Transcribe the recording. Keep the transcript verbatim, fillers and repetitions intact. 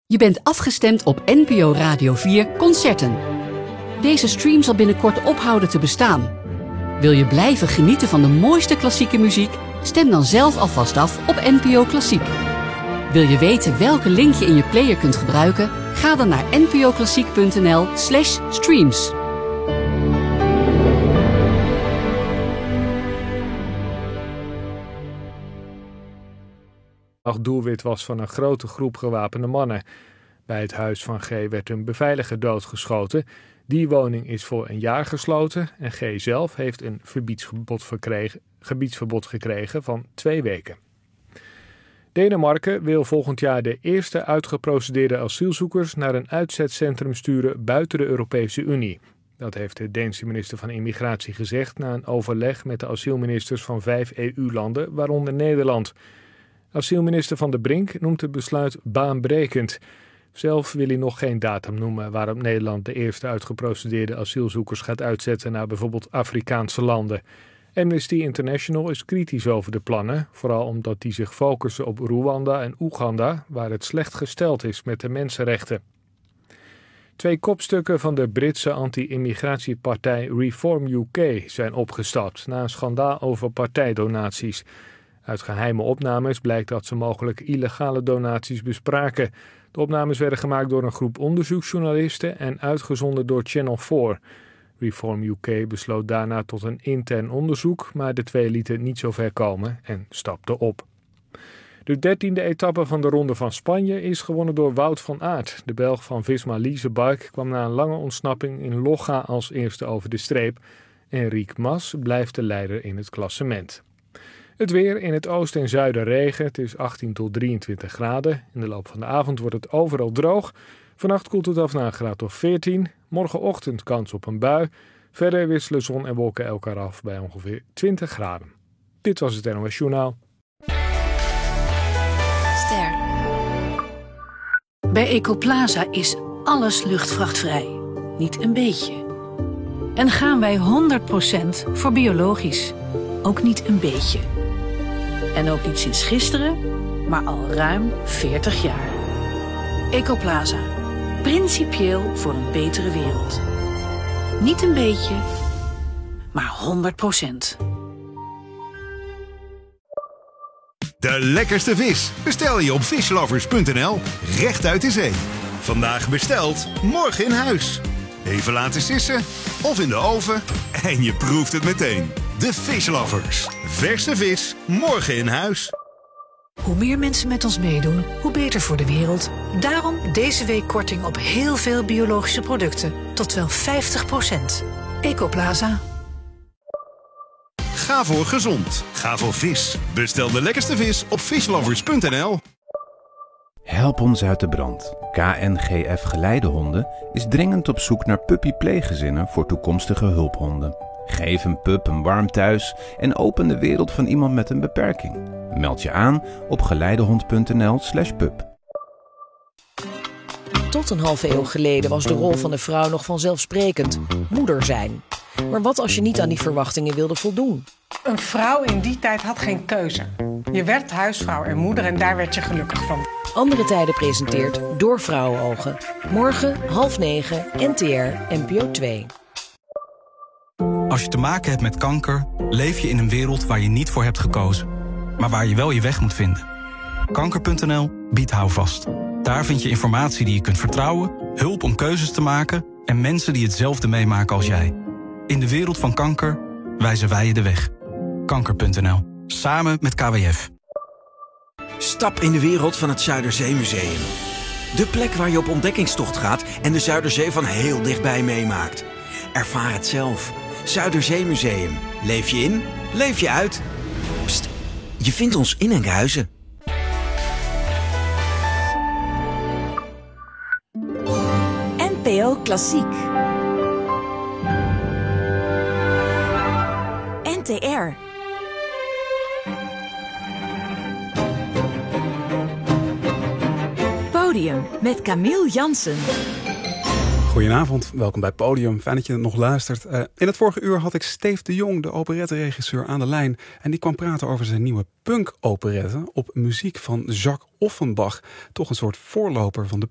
Je bent afgestemd op N P O Radio vier Concerten. Deze stream zal binnenkort ophouden te bestaan. Wil je blijven genieten van de mooiste klassieke muziek? Stem dan zelf alvast af op N P O Klassiek. Wil je weten welke link je in je player kunt gebruiken? Ga dan naar npoklassiek.nl slash streams. doelwit was van een grote groep gewapende mannen. Bij het huis van G werd een beveiliger doodgeschoten. Die woning is voor een jaar gesloten en G zelf heeft een verbiedsverbod gekregen, gebiedsverbod gekregen van twee weken. Denemarken wil volgend jaar de eerste uitgeprocedeerde asielzoekers naar een uitzetcentrum sturen buiten de Europese Unie. Dat heeft de Deense minister van Immigratie gezegd na een overleg met de asielministers van vijf E U-landen, waaronder Nederland. Asielminister Van der Brink noemt het besluit baanbrekend. Zelf wil hij nog geen datum noemen waarop Nederland de eerste uitgeprocedeerde asielzoekers gaat uitzetten naar bijvoorbeeld Afrikaanse landen. Amnesty International is kritisch over de plannen, vooral omdat die zich focussen op Rwanda en Oeganda, waar het slecht gesteld is met de mensenrechten. Twee kopstukken van de Britse anti-immigratiepartij Reform U K zijn opgestapt na een schandaal over partijdonaties. Uit geheime opnames blijkt dat ze mogelijk illegale donaties bespraken. De opnames werden gemaakt door een groep onderzoeksjournalisten en uitgezonden door Channel vier. Reform U K besloot daarna tot een intern onderzoek, maar de twee lieten niet zo ver komen en stapten op. De dertiende etappe van de Ronde van Spanje is gewonnen door Wout van Aert. De Belg van Visma Leasebike kwam na een lange ontsnapping in Logga als eerste over de streep. Enric Mas blijft de leider in het klassement. Het weer: in het oosten en zuiden regen. Het is achttien tot drieëntwintig graden. In de loop van de avond wordt het overal droog. Vannacht koelt het af naar een graad of veertien. Morgenochtend kans op een bui. Verder wisselen zon en wolken elkaar af bij ongeveer twintig graden. Dit was het N O S Journaal. Ster. Bij Ecoplaza is alles luchtvrachtvrij. Niet een beetje. En gaan wij honderd procent voor biologisch. Ook niet een beetje. En ook niet sinds gisteren, maar al ruim veertig jaar. Ecoplaza. Principieel voor een betere wereld. Niet een beetje, maar honderd procent. De lekkerste vis bestel je op fishlovers punt n l, recht uit de zee. Vandaag besteld, morgen in huis. Even laten sissen of in de oven en je proeft het meteen. De Fishlovers. Verse vis, morgen in huis. Hoe meer mensen met ons meedoen, hoe beter voor de wereld. Daarom deze week korting op heel veel biologische producten. Tot wel vijftig procent. Ecoplaza. Ga voor gezond. Ga voor vis. Bestel de lekkerste vis op fishlovers punt n l. Help ons uit de brand. K N G F Geleidehonden is dringend op zoek naar puppy-pleeggezinnen voor toekomstige hulphonden. Geef een pup een warm thuis en open de wereld van iemand met een beperking. Meld je aan op geleidehond punt n l slash pup. Tot een halve eeuw geleden was de rol van de vrouw nog vanzelfsprekend: moeder zijn. Maar wat als je niet aan die verwachtingen wilde voldoen? Een vrouw in die tijd had geen keuze. Je werd huisvrouw en moeder en daar werd je gelukkig van. Andere Tijden presenteert Door Vrouwenogen. Morgen half negen, N T R, N P O twee. Als je te maken hebt met kanker, leef je in een wereld waar je niet voor hebt gekozen. Maar waar je wel je weg moet vinden. kanker punt n l biedt houvast. Daar vind je informatie die je kunt vertrouwen, hulp om keuzes te maken en mensen die hetzelfde meemaken als jij. In de wereld van kanker wijzen wij je de weg. kanker punt n l. Samen met K W F. Stap in de wereld van het Zuiderzeemuseum. De plek waar je op ontdekkingstocht gaat en de Zuiderzee van heel dichtbij meemaakt. Ervaar het zelf. Zuiderzeemuseum. Leef je in, leef je uit. Pst, je vindt ons in Enkhuizen. N P O Klassiek. N T R. Podium met Camille Jansen. Goedenavond, welkom bij Podium. Fijn dat je nog luistert. Uh, in het vorige uur had ik Steve de Jong, de operetteregisseur, aan de lijn. En die kwam praten over zijn nieuwe punk-operette op muziek van Jacques Offenbach. Toch een soort voorloper van de